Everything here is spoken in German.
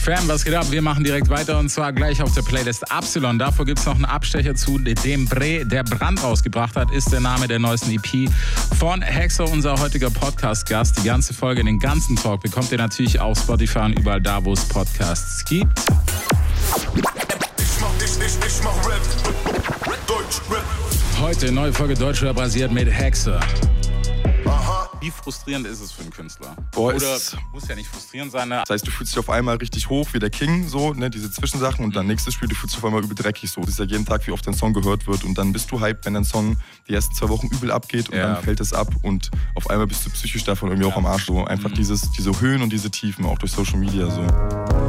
Fam, was geht ab? Wir machen direkt weiter und zwar gleich auf der Playlist Absilon. Davor gibt es noch einen Abstecher zu dem Bre, der Brand rausgebracht hat, ist der Name der neuesten EP von Hexer, unser heutiger Podcast-Gast. Die ganze Folge, den ganzen Talk bekommt ihr natürlich auf Spotify und überall da, wo es Podcasts gibt. Ich mach Rap, Deutschrap. Heute neue Folge Deutschrap basiert mit Hexer. Aha. Wie frustrierend ist es für einen Künstler? Boah, Oder muss ja nicht frustrierend sein, ne? Das heißt, du fühlst dich auf einmal richtig hoch wie der King, so, ne, diese Zwischensachen und dann nächstes Spiel, du fühlst dich auf einmal übel dreckig so. Das ist ja jeden Tag, wie oft dein Song gehört wird und dann bist du hyped, wenn dein Song die ersten 2 Wochen übel abgeht und dann fällt es ab und auf einmal bist du psychisch davon irgendwie auch am Arsch so. Einfach diese Höhen und diese Tiefen, auch durch Social Media so.